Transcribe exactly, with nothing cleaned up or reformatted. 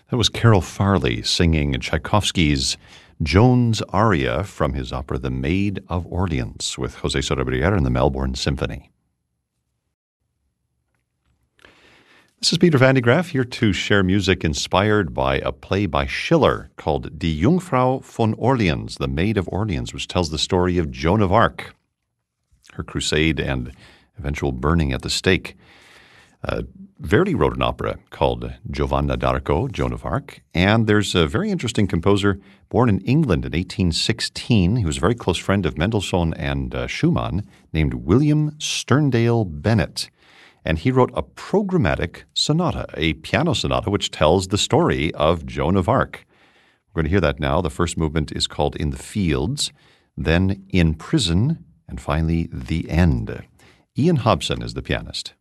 That was Carol Farley singing Tchaikovsky's Joan's aria from his opera The Maid of Orleans with José Sotomayor and the Melbourne Symphony. This is Peter Van de Graaff here to share music inspired by a play by Schiller called Die Jungfrau von Orleans, The Maid of Orleans, which tells the story of Joan of Arc, her crusade and eventual burning at the stake. Uh, Verdi wrote an opera called Giovanna d'Arco, Joan of Arc, and there's a very interesting composer born in England in eighteen sixteen. He was a very close friend of Mendelssohn and uh, Schumann, named William Sterndale Bennett. And he wrote a programmatic sonata, a piano sonata, which tells the story of Joan of Arc. We're going to hear that now. The first movement is called In the Fields, then In Prison, and finally The End. Ian Hobson is the pianist.